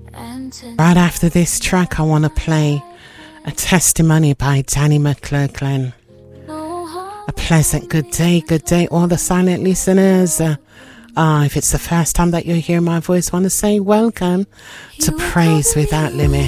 Right after this track, I want to play a testimony by Danny McLaughlin. A pleasant good day, all the silent listeners. If it's the first time that you hear my voice, I want to say welcome to Praise Without Limit.